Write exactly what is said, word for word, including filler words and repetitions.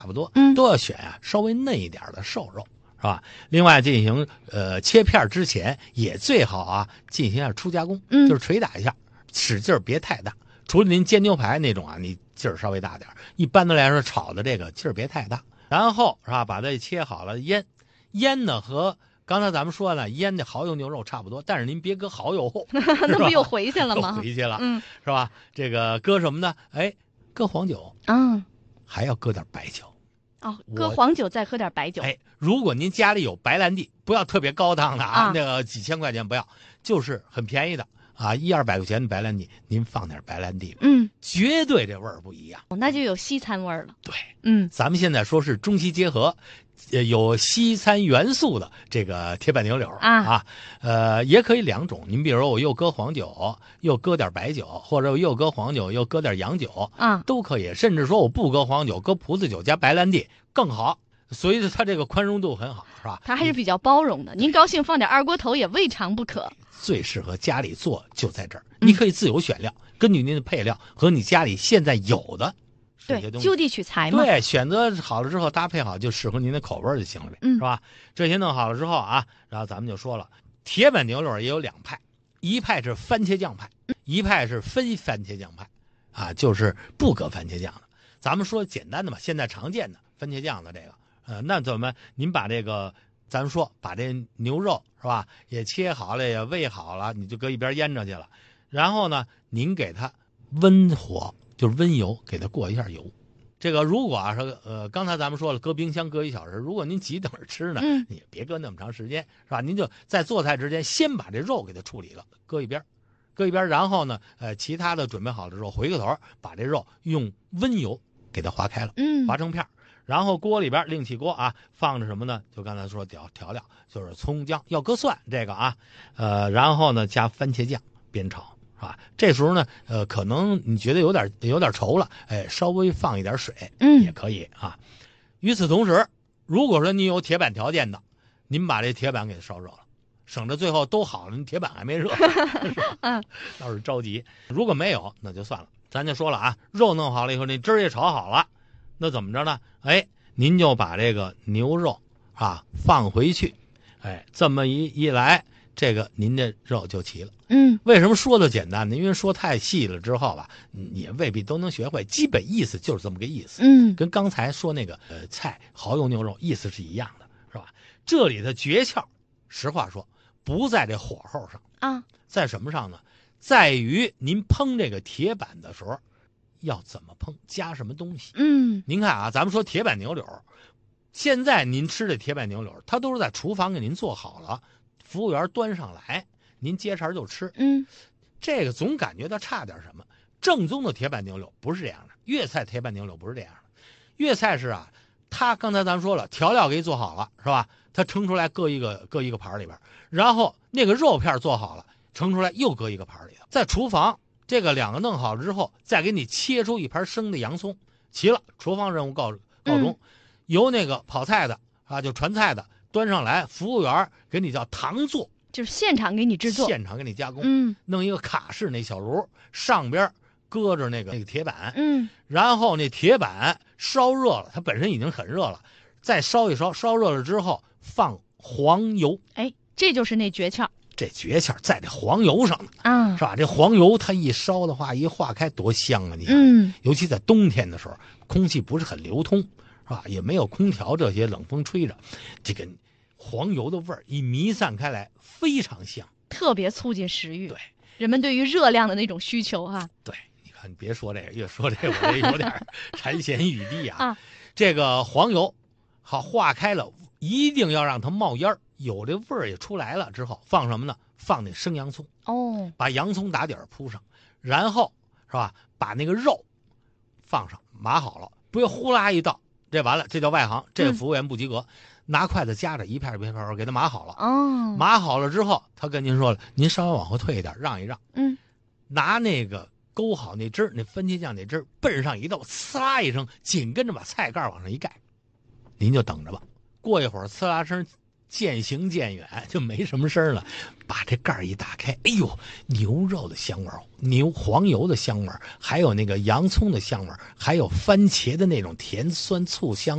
差不多， 嗯都要选啊稍微嫩一点的瘦肉，是吧？另外进行呃切片之前，也最好啊进行一下初加工， 嗯就是捶打一下，使劲儿别太大。除了您煎牛排那种啊，你劲儿稍微大点儿，一般的来说炒的这个劲儿别太大。然后是吧，把这切好了腌，腌呢和刚才咱们说呢，腌的蚝油牛肉差不多，但是您别搁蚝油后， 那不又回去了吗？ 又回去了， 嗯是吧？这个搁什么呢？哎，搁黄酒， 嗯还要搁点白酒。 哦， 我搁黄酒再喝点白酒。 哎，如果您家里有白兰地，不要特别高档的啊， 啊那个几千块钱不要，就是很便宜的啊，一二百块钱的白兰地，您放点白兰地， 嗯， 绝对这味儿不一样。 那就有西餐味儿了。 对， 嗯咱们现在说是中西结合，呃，有西餐元素的这个铁板牛柳啊啊，呃，也可以两种。您比如说，我又搁黄酒，又搁点白酒，或者又搁黄酒，又搁点洋酒， 啊， 都可以。甚至说我不搁黄酒，搁葡萄酒加白兰地更好。所以它这个宽容度很好，是吧？ 它还是比较包容的。您高兴放点二锅头也未尝不可。 最适合家里做就在这儿， 嗯你可以自由选料，根据您的配料和你家里现在有的这些对， 东西。 就地取材嘛。 对，选择好了之后搭配好，就适合您的口味就行了呗， 嗯是吧？这些弄好了之后啊，然后咱们就说了，铁板牛柳也有两派，一派是番茄酱派，一派是非番茄酱派，啊，就是不搁番茄酱的。咱们说简单的吧，现在常见的番茄酱的这个，呃，那怎么您把这个，咱们说把这牛肉是吧，也切好了，也煨好了，你就搁一边腌着去了，然后呢，您给它温火。就是温油给它过一下油，这个如果啊是呃，刚才咱们说了，搁冰箱搁一小时。如果您急等着吃呢， 嗯你也别搁那么长时间，是吧？您就在做菜之前，先把这肉给它处理了，搁一边，搁一边。然后呢，呃，其他的准备好了之后，回过头把这肉用温油给它划开了， 嗯划成片。然后锅里边另起锅啊，放着什么呢？就刚才说调调料，就是葱姜，要搁蒜这个啊，呃，然后呢加番茄酱煸炒。啊，这时候呢，呃，可能你觉得有点有点稠了，哎，稍微放一点水， 嗯也可以啊。与此同时，如果说你有铁板条件的，您把这铁板给它烧热了，省着最后都好了，你铁板还没热， 嗯， 倒是着急。如果没有，那就算了。咱就说了啊，肉弄好了以后，那汁儿也炒好了，那怎么着呢？哎，您就把这个牛肉啊放回去，哎，这么一一来，这个您这肉就齐了。 嗯为什么说的简单呢？因为说太细了之后吧，你也未必都能学会。基本意思就是这么个意思， 嗯跟刚才说那个呃菜蚝油牛肉意思是一样的，是吧？这里的诀窍，实话说，不在这火候上， 啊， 在什么上呢？在于您烹这个铁板的时候，要怎么烹，加什么东西。 嗯您看啊，咱们说铁板牛柳，现在您吃的铁板牛柳，它都是在厨房给您做好了，服务员端上来。您接茬就吃， 嗯， 这个总感觉到差点什么。正宗的铁板牛柳不是这样的，粤菜铁板牛柳不是这样的。粤菜是啊，它刚才咱们说了，调料给你做好了，是吧？它盛出来搁一个搁一个盘里边，然后那个肉片做好了，盛出来又搁一个盘里头。在厨房这个两个弄好了之后，再给你切出一盘生的洋葱，齐了，厨房任务告告终。 嗯、 由那个跑菜的啊，就传菜的端上来，服务员给你叫糖做。 就是现场给你制作， 现场给你加工， 嗯， 弄一个卡式那小炉，上边搁着那个那个铁板， 嗯， 然后那铁板烧热了，它本身已经很热了，再烧一烧，烧热了之后放黄油， 哎，这就是那诀窍， 这诀窍在这黄油上呢， 啊， 是吧？这黄油它一烧的话，一化开多香啊！你看， 嗯， 尤其在冬天的时候，空气不是很流通，是吧？也没有空调这些冷风吹着，这个黄油的味儿一弥散开来，非常香， 特别促进食欲。 对， 人们对于热量的那种需求哈、啊。 对，你看，你别说这个，越说这个我这有点馋涎欲滴啊。 啊， 这个黄油好化开了，一定要让它冒烟，有这味儿也出来了之后，放什么呢？放那生洋葱。 哦， 把洋葱打底儿铺上，然后是吧？把那个肉放上，码好了，不要呼啦一倒，这完了，这叫外行，这个服务员不及格。嗯拿筷子夹着一片一片给它码好了， 哦， 码好了之后，他跟您说了，您稍微往后退一点，让一让， 嗯， 拿那个勾好那汁儿，那番茄酱那汁儿，奔上一倒，呲啦一声，紧跟着把菜盖往上一盖，您就等着吧。过一会儿，呲啦声渐行渐远，就没什么声了。把这盖一打开，哎呦，牛肉的香味儿，牛黄油的香味儿，还有那个洋葱的香味儿，还有番茄的那种甜酸醋香。